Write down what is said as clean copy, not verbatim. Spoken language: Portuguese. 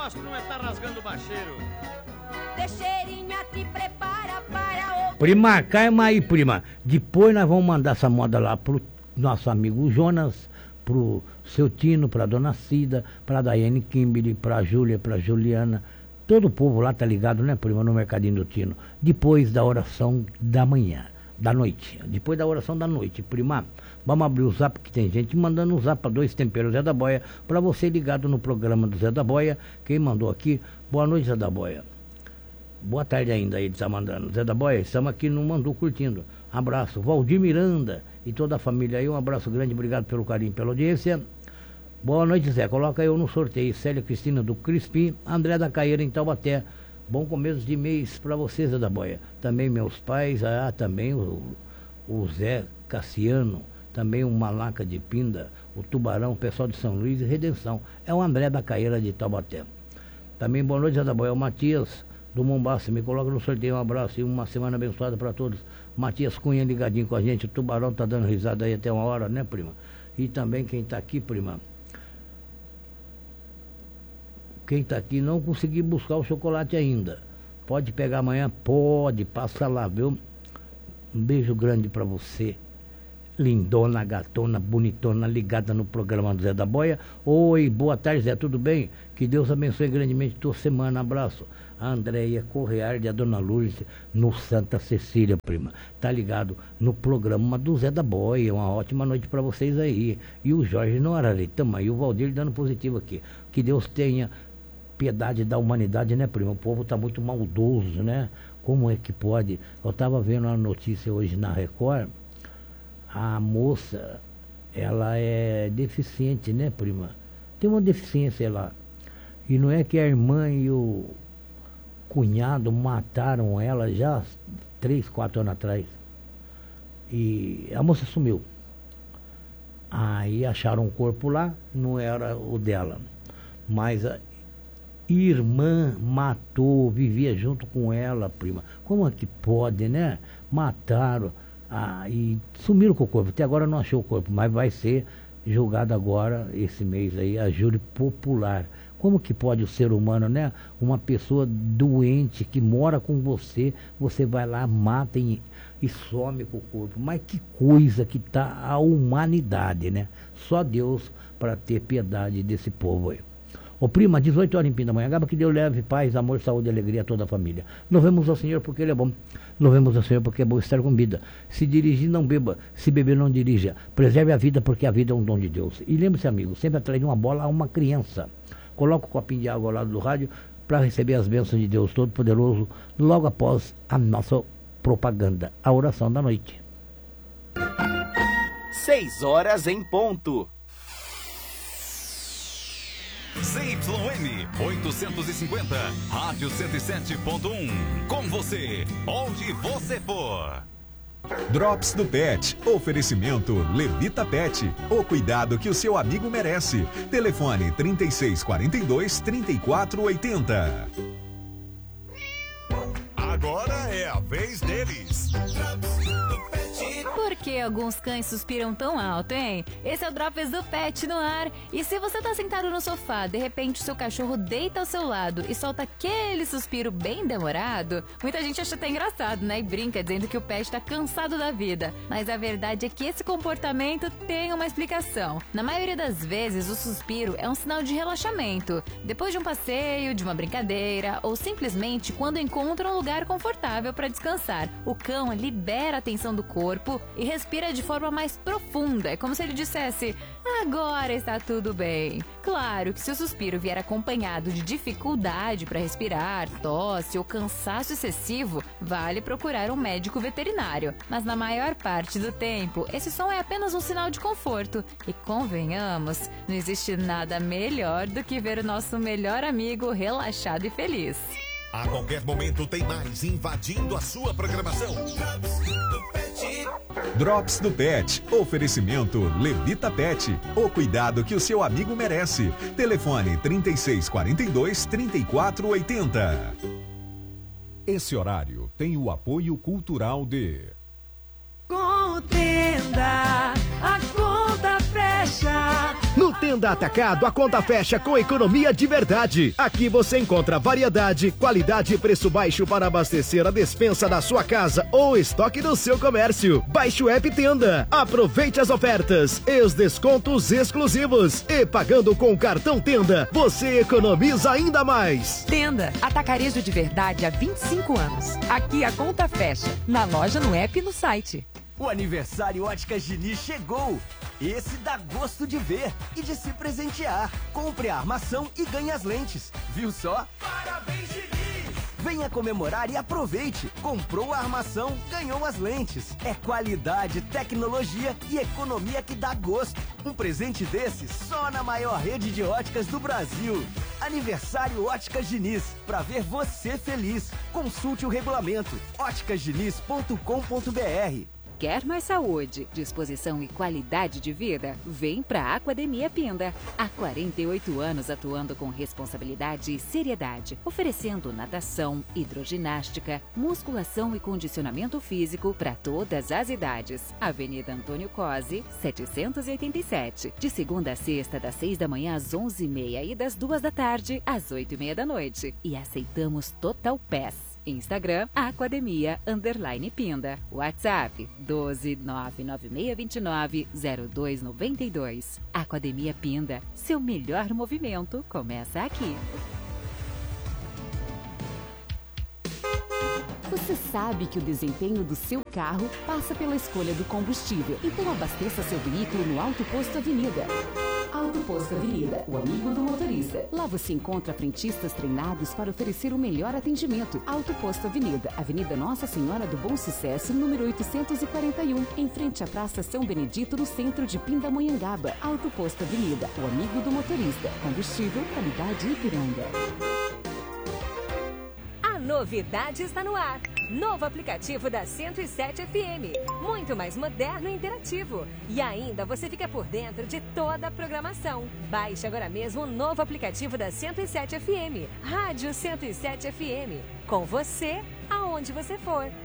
gosto não é tá rasgando o bacheiro. Teixeirinha te prepara para o... Prima, calma aí, prima. Depois nós vamos mandar essa moda lá pro nosso amigo Jonas, pro seu Tino, pra dona Cida, pra Daiane Kimberly, pra Júlia, pra Juliana. Todo o povo lá tá ligado, né, prima, no Mercadinho do Tino. Depois da oração da manhã, da noite. Depois da oração da noite, prima. Vamos abrir o zap, que tem gente mandando um zap para 2 temperos Zé da Boia, para você ligado no programa do Zé da Boia. Quem mandou aqui, boa noite, Zé da Boia. Boa tarde ainda, ele está mandando. Zé da Boia, estamos aqui no Mandu curtindo. Abraço, Valdir Miranda e toda a família aí, um abraço grande, obrigado pelo carinho, pela audiência. Boa noite, Zé, coloca eu no sorteio. Célia Cristina do Crispim, André da Caeira em Taubaté. Bom começo de mês para você, Zé da Boia. Também meus pais, também o Zé Cassiano, também o Malaca de Pinda, o Tubarão, o pessoal de São Luís e Redenção. É o André da Caeira de Taubaté. Também boa noite, Zé da Boia. O Matias do Mombaça, me coloca no sorteio. Um abraço e uma semana abençoada para todos. Matias Cunha ligadinho com a gente. O Tubarão tá dando risada aí até uma hora, né, prima? E também quem tá aqui, prima. Quem tá aqui não consegui buscar o chocolate ainda. Pode pegar amanhã? Pode, passa lá, viu? Um beijo grande para você. Lindona, gatona, bonitona, ligada no programa do Zé da Boia. Oi, boa tarde, Zé, tudo bem? Que Deus abençoe grandemente tua semana. Abraço. A Andréia Correard e a Dona Lourdes no Santa Cecília, prima. Tá ligado no programa do Zé da Boia. Uma ótima noite para vocês aí. E o Jorge no Araretama e o Valdir dando positivo aqui. Que Deus tenha piedade da humanidade, né, prima? O povo tá muito maldoso, né? Como é que pode? Eu tava vendo uma notícia hoje na Record. A moça, ela é deficiente, né, prima? Tem uma deficiência lá. E não é que a irmã e o cunhado mataram ela já 3, 4 anos atrás. E a moça sumiu. Aí acharam um corpo lá, não era o dela. Mas a irmã matou, vivia junto com ela, prima. Como é que pode, né? Mataram. E sumiram com o corpo. Até agora não achou o corpo, mas vai ser julgado agora, esse mês aí, a júri popular. Como que pode o ser humano, né? Uma pessoa doente que mora com você, você vai lá, mata e some com o corpo. Mas que coisa que tá a humanidade, né? Só Deus para ter piedade desse povo aí. Ô prima, 18 horas em Pindamonhangaba, que Deus leve paz, amor, saúde e alegria a toda a família. Louvemos ao Senhor porque Ele é bom. Louvemos ao Senhor porque é bom estar com vida. Se dirigir, não beba. Se beber, não dirija. Preserve a vida porque a vida é um dom de Deus. E lembre-se, amigo, sempre atrás de uma bola há uma criança. Coloca o copinho de água ao lado do rádio para receber as bênçãos de Deus Todo-Poderoso logo após a nossa propaganda, a oração da noite. 6 horas em ponto. ZYM 850, Rádio 107.1. Com você, onde você for. Drops do Pet. Oferecimento Levita Pet. O cuidado que o seu amigo merece. Telefone 3642-3480. Agora é a vez deles. Por que alguns cães suspiram tão alto, hein? Esse é o Drops do Pet no ar. E se você tá sentado no sofá, de repente o seu cachorro deita ao seu lado e solta aquele suspiro bem demorado, muita gente acha até engraçado, né? E brinca dizendo que o pet tá cansado da vida. Mas a verdade é que esse comportamento tem uma explicação. Na maioria das vezes, o suspiro é um sinal de relaxamento. Depois de um passeio, de uma brincadeira, ou simplesmente quando encontra um lugar confortável para descansar. O cão libera a tensão do corpo e respira de forma mais profunda. É como se ele dissesse: agora está tudo bem. Claro que se o suspiro vier acompanhado de dificuldade para respirar, tosse ou cansaço excessivo, vale procurar um médico veterinário. Mas na maior parte do tempo, esse som é apenas um sinal de conforto. E convenhamos, não existe nada melhor do que ver o nosso melhor amigo relaxado e feliz. A qualquer momento tem mais invadindo a sua programação. Drops do Pet. Oferecimento Levita Pet. O cuidado que o seu amigo merece. Telefone 3642-3480. Esse horário tem o apoio cultural de... Contenda, a conta fecha. No Tenda Tenda Atacado, a conta fecha com economia de verdade. Aqui você encontra variedade, qualidade e preço baixo para abastecer a despensa da sua casa ou estoque do seu comércio. Baixe o app Tenda. Aproveite as ofertas e os descontos exclusivos. E pagando com o cartão Tenda, você economiza ainda mais. Tenda, atacarejo de verdade há 25 anos. Aqui a conta fecha. Na loja, no app e no site. O aniversário Óticas Diniz chegou. Esse dá gosto de ver e de se presentear. Compre a armação e ganhe as lentes. Viu só? Parabéns, Diniz! Venha comemorar e aproveite. Comprou a armação, ganhou as lentes. É qualidade, tecnologia e economia que dá gosto. Um presente desse só na maior rede de óticas do Brasil. Aniversário Óticas Diniz. Pra ver você feliz. Consulte o regulamento. óticasdiniz.com.br. Quer mais saúde, disposição e qualidade de vida? Vem para a Academia Pinda. Há 48 anos atuando com responsabilidade e seriedade, oferecendo natação, hidroginástica, musculação e condicionamento físico para todas as idades. Avenida Antônio Cosi, 787. De segunda a sexta, das 6 da manhã às 11h30 e das 2 da tarde às 8h30 da noite. E aceitamos Total Pass. Instagram, Academia_Pinda. WhatsApp, 12996290292. Academia Pinda, seu melhor movimento começa aqui. Você sabe que o desempenho do seu carro passa pela escolha do combustível. Então abasteça seu veículo no Auto Posto Avenida. Auto Posto Avenida, o amigo do motorista. Lá você encontra frentistas treinados para oferecer o melhor atendimento. Auto Posto Avenida, Avenida Nossa Senhora do Bom Sucesso, número 841, em frente à Praça São Benedito, no centro de Pindamonhangaba. Auto Posto Avenida, o amigo do motorista. Combustível, qualidade Ipiranga. A novidade está no ar. Novo aplicativo da 107 FM. Muito mais moderno e interativo. E ainda você fica por dentro de toda a programação. Baixe agora mesmo o novo aplicativo da 107 FM. Rádio 107 FM. Com você, aonde você for.